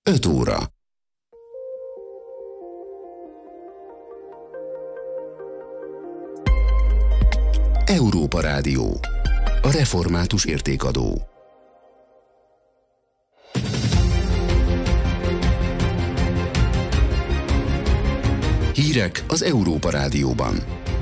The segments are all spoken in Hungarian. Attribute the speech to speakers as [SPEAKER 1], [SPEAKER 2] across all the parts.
[SPEAKER 1] 5 óra. Európa Rádió. A református értékadó. Hírek az Európa Rádióban.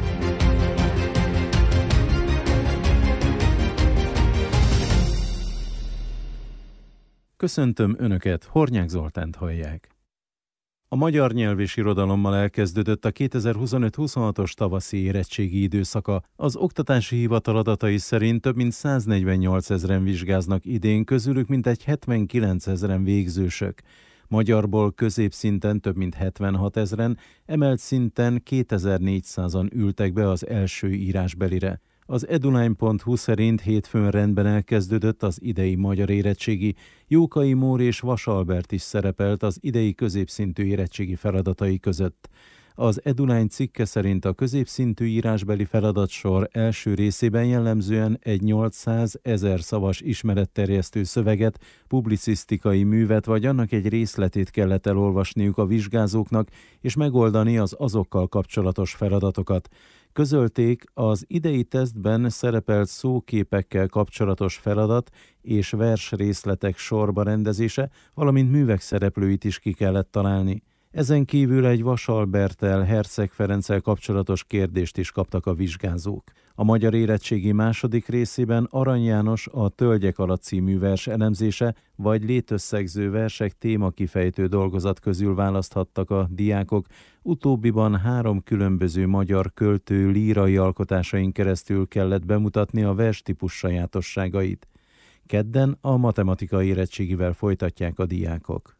[SPEAKER 2] Köszöntöm Önöket, Hornyák Zoltánt hallják. A magyar nyelv és irodalommal elkezdődött a 2025-26-os tavaszi érettségi időszaka. Az Oktatási Hivatal adatai szerint több mint 148 000 vizsgáznak idén, közülük mintegy 79 000 végzősök. Magyarból középszinten több mint 76 000, emelt szinten 2400-an ültek be az első írásbelire. Az eduline.hu szerint hétfőn rendben elkezdődött az idei magyar érettségi. Jókai Mór és Vas Albert is szerepelt az idei középszintű érettségi feladatai között. Az Eduline cikke szerint a középszintű írásbeli feladatsor első részében jellemzően egy 800 000 szavas ismeretterjesztő szöveget, publicisztikai művet vagy annak egy részletét kellett elolvasniuk a vizsgázóknak és megoldani az azokkal kapcsolatos feladatokat. Közölték, az idei tesztben szerepelt szóképekkel kapcsolatos feladat és versrészletek sorba rendezése, valamint művek szereplőit is ki kellett találni. Ezen kívül egy Vas Alberttel, Herceg Ferenccel kapcsolatos kérdést is kaptak a vizsgázók. A magyar érettségi második részében Arany János a Tölgyek alatt című vers elemzése vagy létösszegző versek témakifejtő dolgozat közül választhattak a diákok. Utóbbiban 3 különböző magyar költő lírai alkotásain keresztül kellett bemutatni a verstípus sajátosságait. Kedden a matematikai érettségivel folytatják a diákok.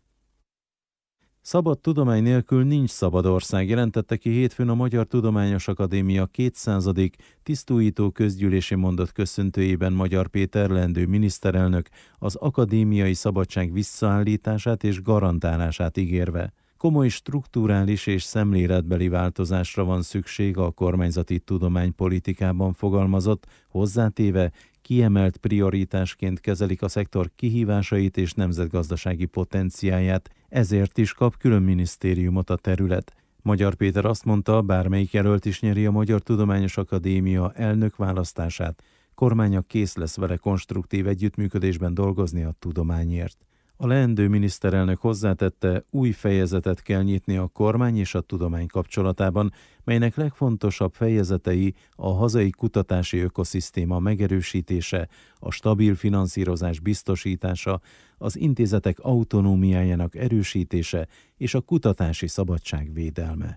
[SPEAKER 2] Szabad tudomány nélkül nincs szabad ország, jelentette ki hétfőn a Magyar Tudományos Akadémia 200. tisztújító közgyűlési mondat köszöntőjében Magyar Péter leendő miniszterelnök az akadémiai szabadság visszaállítását és garantálását ígérve. Komoly strukturális és szemléletbeli változásra van szükség a kormányzati tudománypolitikában fogalmazott, hozzátéve, kiemelt prioritásként kezelik a szektor kihívásait és nemzetgazdasági potenciáját, ezért is kap külön minisztériumot a terület. Magyar Péter azt mondta, bármelyik jelölt is nyeri a Magyar Tudományos Akadémia elnök választását, kormánya kész lesz vele konstruktív együttműködésben dolgozni a tudományért. A leendő miniszterelnök hozzátette, új fejezetet kell nyitni a kormány és a tudomány kapcsolatában, melynek legfontosabb fejezetei a hazai kutatási ökoszisztéma megerősítése, a stabil finanszírozás biztosítása, az intézetek autonómiájának erősítése és a kutatási szabadság védelme.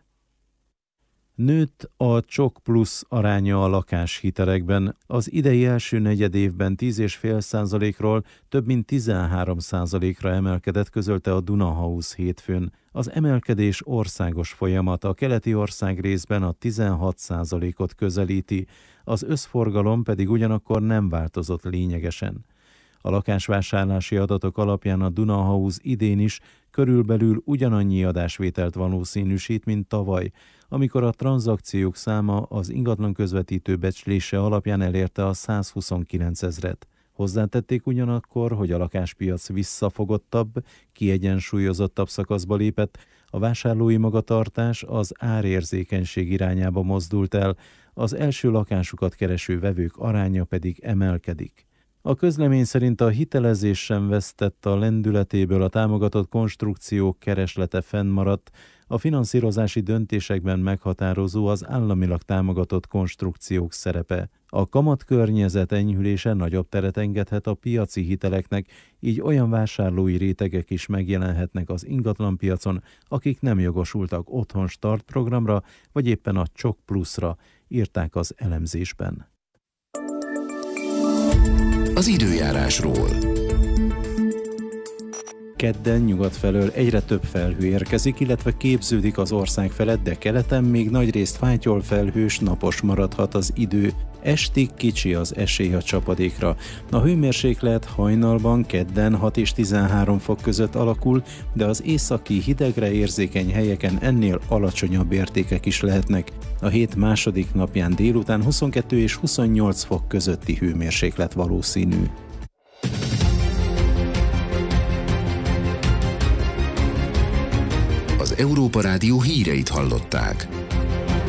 [SPEAKER 2] Nőtt a Csok Plusz aránya a lakáshitelekben. Az idei első negyedévben 10,5%-ról több mint 13%-ra emelkedett, közölte a Dunahouse hétfőn. Az emelkedés országos folyamat, a keleti ország részben a 16%-ot közelíti, az összforgalom pedig ugyanakkor nem változott lényegesen. A lakásvásárlási adatok alapján a Dunahouse idén is körülbelül ugyanannyi adásvételt valószínűsít, mint tavaly, amikor a tranzakciók száma az ingatlan közvetítő becslése alapján elérte a 129 000-et. Hozzátették ugyanakkor, hogy a lakáspiac visszafogottabb, kiegyensúlyozottabb szakaszba lépett, a vásárlói magatartás az árérzékenység irányába mozdult el, az első lakásukat kereső vevők aránya pedig emelkedik. A közlemény szerint a hitelezés sem vesztett a lendületéből, a támogatott konstrukciók kereslete fennmaradt, a finanszírozási döntésekben meghatározó az államilag támogatott konstrukciók szerepe. A kamatkörnyezet enyhülése nagyobb teret engedhet a piaci hiteleknek, így olyan vásárlói rétegek is megjelenhetnek az ingatlanpiacon, akik nem jogosultak Otthon Start programra, vagy éppen a Csok Pluszra, írták az elemzésben.
[SPEAKER 1] Az időjárásról.
[SPEAKER 2] Kedden nyugat felől egyre több felhő érkezik, illetve képződik az ország felett, de keleten még nagyrészt fátyol felhős, napos maradhat az idő. Estig kicsi az esély a csapadékra. A hőmérséklet hajnalban kedden 6 és 13 fok között alakul, de az északi hidegre érzékeny helyeken ennél alacsonyabb értékek is lehetnek. A hét második napján délután 22 és 28 fok közötti hőmérséklet valószínű.
[SPEAKER 1] Az Európa Rádió híreit hallották.